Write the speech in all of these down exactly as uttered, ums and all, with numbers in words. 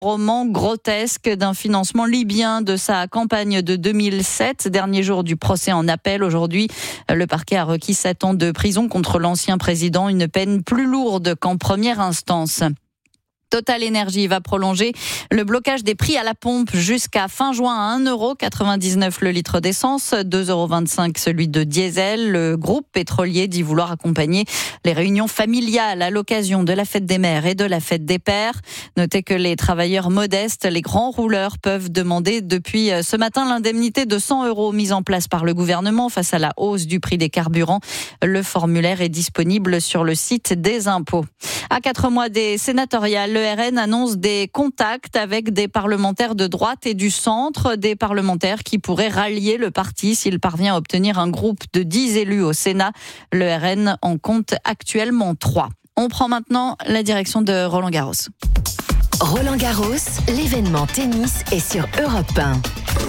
roman grotesque d'un financement libyen de sa campagne de deux mille sept. Dernier jour du procès en appel. Aujourd'hui, le parquet a requis sept ans de prison contre l'ancien président, une peine plus lourde qu'en première instance. Total Energy va prolonger le blocage des prix à la pompe jusqu'à fin juin à un euro quatre-vingt-dix-neuf le litre d'essence, deux euros vingt-cinq celui de diesel. Le groupe pétrolier dit vouloir accompagner les réunions familiales à l'occasion de la fête des mères et de la fête des pères. Notez que les travailleurs modestes, les grands rouleurs peuvent demander depuis ce matin l'indemnité de cent euros mise en place par le gouvernement face à la hausse du prix des carburants. Le formulaire est disponible sur le site des impôts. À quatre mois des sénatoriales, le R N annonce des contacts avec des parlementaires de droite et du centre, des parlementaires qui pourraient rallier le parti s'il parvient à obtenir un groupe de dix élus au Sénat. Le R N en compte actuellement trois. On prend maintenant la direction de Roland Garros. Roland Garros, l'événement tennis est sur Europe un.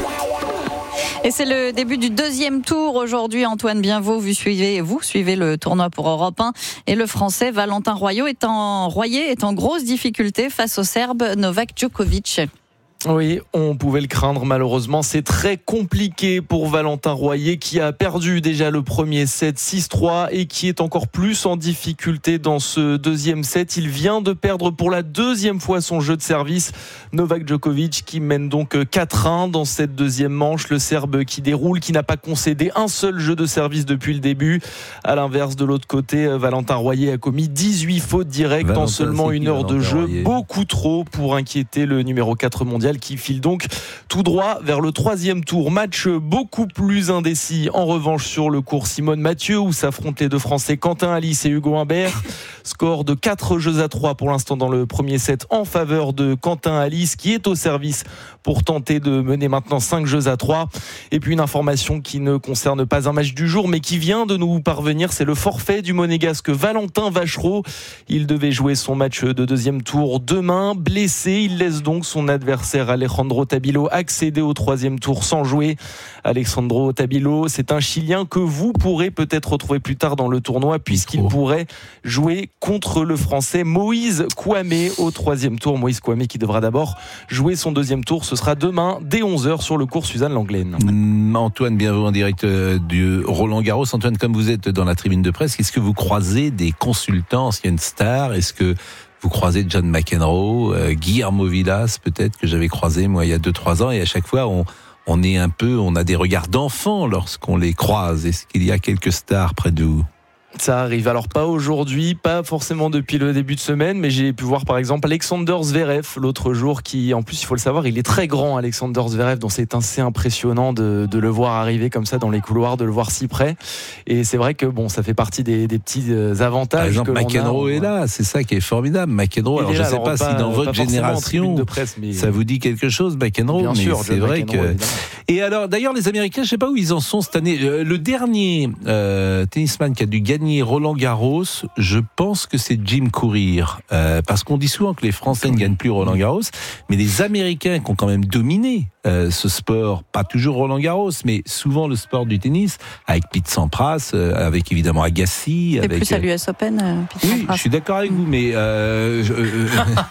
Et c'est le début du deuxième tour aujourd'hui. Antoine Bienvaux, vous suivez, vous suivez le tournoi pour Europe un. Et le Français Valentin Royer est en, Royer est en grosse difficulté face au Serbe Novak Djokovic. Oui, on pouvait le craindre malheureusement. C'est très compliqué pour Valentin Royer qui a perdu déjà le premier set six trois et qui est encore plus en difficulté dans ce deuxième set. Il vient de perdre pour la deuxième fois son jeu de service. Novak Djokovic qui mène donc quatre un dans cette deuxième manche. Le Serbe qui déroule, qui n'a pas concédé un seul jeu de service depuis le début. À l'inverse, de l'autre côté, Valentin Royer a commis dix-huit fautes directes Valentin, en seulement une heure de jeu. Royer. Beaucoup trop pour inquiéter le numéro quatre mondial qui file donc tout droit vers le troisième tour. Match beaucoup plus indécis en revanche sur le court Simone Mathieu où s'affrontent les deux Français Quentin Halys et Hugo Humbert. Score de quatre jeux à trois pour l'instant dans le premier set en faveur de Quentin Halys qui est au service pour tenter de mener maintenant cinq jeux à trois. Et puis une information qui ne concerne pas un match du jour mais qui vient de nous parvenir, c'est le forfait du monégasque Valentin Vachereau. Il devait jouer son match de deuxième tour demain. Blessé, il laisse donc son adversaire Alejandro Tabilo accéder au troisième tour sans jouer. Alejandro Tabilo, c'est un Chilien que vous pourrez peut-être retrouver plus tard dans le tournoi puisqu'il pourrait jouer contre le Français Moïse Kouamé au troisième tour. Moïse Kouamé qui devra d'abord jouer son deuxième tour. Ce sera demain dès onze heures sur le cours Suzanne Langlaine. Mmh, Antoine, bienvenue en direct du Roland Garros. Antoine, comme vous êtes dans la tribune de presse, est-ce que vous croisez des consultants anciennes stars ? Est-ce que vous croisez John McEnroe, euh, Guillermo Vilas, peut-être, que j'avais croisé, moi, il y a deux trois ans, et à chaque fois, on, on est un peu, on a des regards d'enfants lorsqu'on les croise. Est-ce qu'il y a quelques stars près de vous ? Ça arrive, alors pas aujourd'hui, pas forcément depuis le début de semaine, mais j'ai pu voir par exemple Alexander Zverev l'autre jour, qui en plus il faut le savoir, il est très grand, Alexander Zverev, donc c'est assez impressionnant de, de le voir arriver comme ça dans les couloirs, de le voir si près, et c'est vrai que bon, ça fait partie des, des petits avantages. Par exemple, que McEnroe est là, c'est ça qui est formidable. McEnroe, alors je ne sais pas, pas si dans votre génération presse, mais ça vous dit quelque chose, McEnroe, bien mais sûr, c'est vrai que. Évidemment. Et alors, d'ailleurs, les Américains, je ne sais pas où ils en sont cette année. Le dernier euh, tennisman qui a dû gagner Roland Garros, je pense que c'est Jim Courier, euh, parce qu'on dit souvent que les Français ne gagnent plus Roland Garros, mais les Américains qui ont quand même dominé euh, ce sport, pas toujours Roland Garros, mais souvent le sport du tennis, avec Pete Sampras, euh, avec évidemment Agassi. C'est avec, plus à l'U S Open, euh, Pete Oui, Sampras. je suis d'accord avec vous, mais euh, je, euh,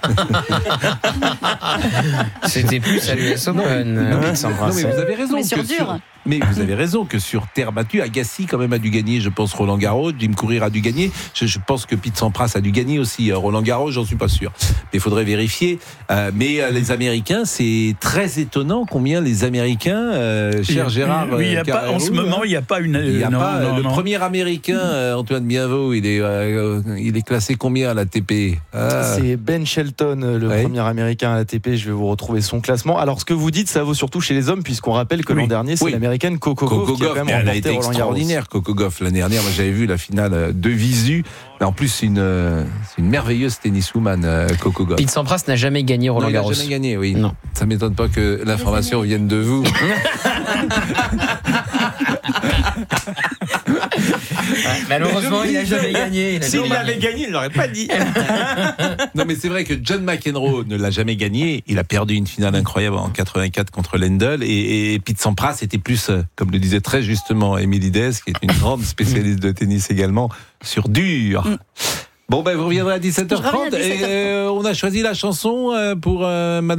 c'était plus à l'U S Open. Non, non, non, mais vous avez raison. Mais sur que dur. Sur, mais vous avez raison que sur terre battue, Agassi quand même a dû gagner, je pense, Roland Garros. Jim Courier a dû gagner. Je, je pense que Pete Sampras a dû gagner aussi Roland Garros. J'en suis pas sûr. Mais il faudrait vérifier. Euh, mais euh, les Américains, c'est très étonnant combien les Américains, euh, cher il, Gérard. Oui, il y a pas, en ce moment, il n'y a pas une. Il y a non, pas, non, le non. premier Américain, euh, Antoine Bienvaux, il est, euh, il est classé combien à l'A T P? ah. C'est Ben Shelton, le ouais. premier Américain à l'A T P. Je vais vous retrouver son classement. Alors, ce que vous dites, ça vaut surtout chez les hommes, puisqu'on rappelle que oui. l'an dernier, c'est oui. l'Américaine Coco Gauff. Coco Gauff, elle a été extraordinaire, Coco Gauff, l'année dernière. Moi, j'avais vu la finale de visu. Mais en plus, c'est une, c'est une merveilleuse tenniswoman, Coco Gauff. Pete Sampras n'a jamais gagné Roland Garros. Il n'a jamais gagné, oui. Non. Ça m'étonne pas que l'information vienne de vous. Malheureusement, il n'a jamais gagné. Il S'il l'avait gagné, il ne l'aurait pas dit. Non, mais c'est vrai que John McEnroe ne l'a jamais gagné. Il a perdu une finale incroyable en quatre-vingt-quatre contre Lendl. Et, et Pete Sampras était plus, comme le disait très justement Émilie Dès, qui est une grande spécialiste de tennis également, sur dur. Bon, ben, vous reviendrez à dix-sept heures Je reviens trente à dix-sept heures trente. et euh, on a choisi la chanson euh, pour euh, Madame